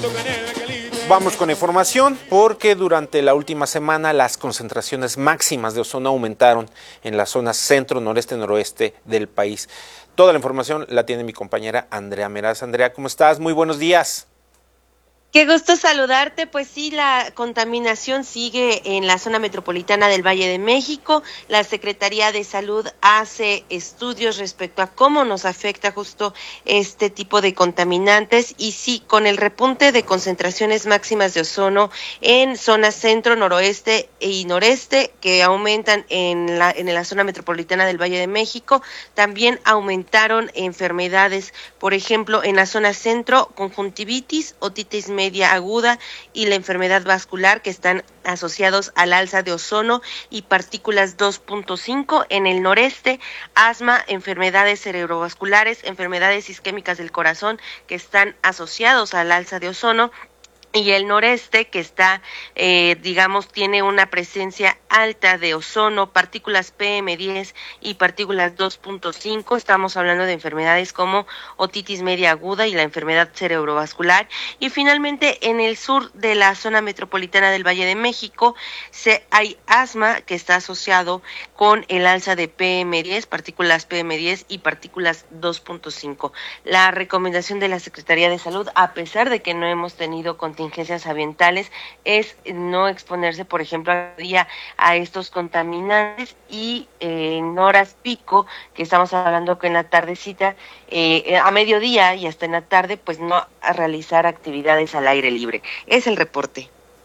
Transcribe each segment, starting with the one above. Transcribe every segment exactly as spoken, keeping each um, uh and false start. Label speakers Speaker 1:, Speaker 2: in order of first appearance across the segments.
Speaker 1: Vamos con información porque durante la última semana las concentraciones máximas de ozono aumentaron en la zona centro, noreste, noroeste del país. Toda la información la tiene mi compañera Andrea Meraz. Andrea, ¿cómo estás? Muy buenos días.
Speaker 2: Qué gusto saludarte. Pues sí, la contaminación sigue en la zona metropolitana del Valle de México. La Secretaría de Salud hace estudios respecto a cómo nos afecta justo este tipo de contaminantes y sí, con el repunte de concentraciones máximas de ozono en zonas centro, noroeste y noreste que aumentan en la en la zona metropolitana del Valle de México, también aumentaron enfermedades, por ejemplo, en la zona centro, conjuntivitis, otitis media media aguda y la enfermedad vascular, que están asociados al alza de ozono y partículas dos punto cinco. En el noreste, asma, enfermedades cerebrovasculares, enfermedades isquémicas del corazón, que están asociados al alza de ozono. Y el noreste, que está, eh, digamos, tiene una presencia alta de ozono, partículas P M diez y partículas dos punto cinco. Estamos hablando de enfermedades como otitis media aguda y la enfermedad cerebrovascular. Y finalmente, en el sur de la zona metropolitana del Valle de México, se, hay asma que está asociado con el alza de P M diez, partículas P M diez y partículas dos punto cinco. La recomendación de la Secretaría de Salud, a pesar de que no hemos tenido contingencias ambientales, es no exponerse, por ejemplo, a día a estos contaminantes y eh, en horas pico, que estamos hablando que en la tardecita, eh, a mediodía y hasta en la tarde, pues no a realizar actividades al aire libre. Es el reporte.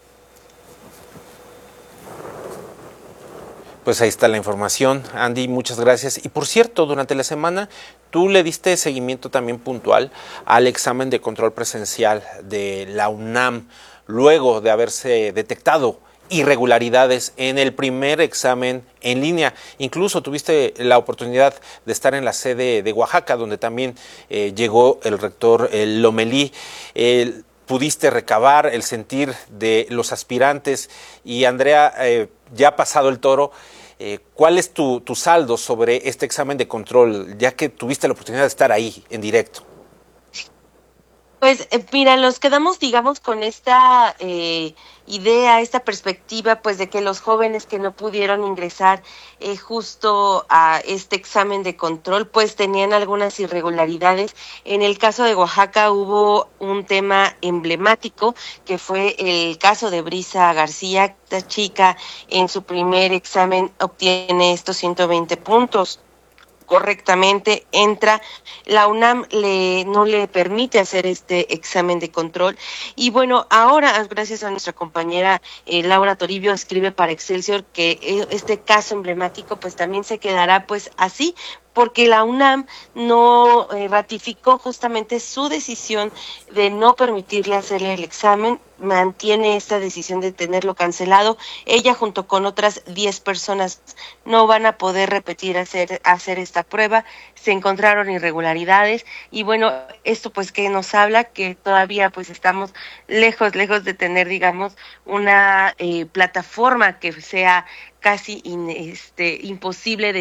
Speaker 1: Pues ahí está la información, Andy, muchas gracias. Y por cierto, durante la semana tú le diste seguimiento también puntual al examen de control presencial de la UNAM, luego de haberse detectado irregularidades en el primer examen en línea. Incluso tuviste la oportunidad de estar en la sede de Oaxaca, donde también eh, llegó el rector el Lomelí. El, pudiste recabar el sentir de los aspirantes y Andrea, eh, ya ha pasado el toro, eh, ¿cuál es tu, tu saldo sobre este examen de control, ya que tuviste la oportunidad de estar ahí en directo?
Speaker 2: Pues eh, mira, nos quedamos, digamos, con esta eh, idea, esta perspectiva, pues de que los jóvenes que no pudieron ingresar eh, justo a este examen de control, pues tenían algunas irregularidades. En el caso de Oaxaca hubo un tema emblemático, que fue el caso de Brisa García. Esta chica en su primer examen obtiene estos ciento veinte puntos. Correctamente entra, la UNAM le no le permite hacer este examen de control y bueno, ahora gracias a nuestra compañera eh, Laura Toribio escribe para Excelsior que eh, este caso emblemático pues también se quedará pues así, porque la UNAM no eh, ratificó justamente su decisión de no permitirle hacerle el examen, mantiene esta decisión de tenerlo cancelado. Ella junto con otras diez personas no van a poder repetir hacer, hacer esta prueba. Se encontraron irregularidades y bueno, esto pues que nos habla que todavía pues estamos lejos, lejos de tener, digamos, una eh, plataforma que sea casi in, este, imposible de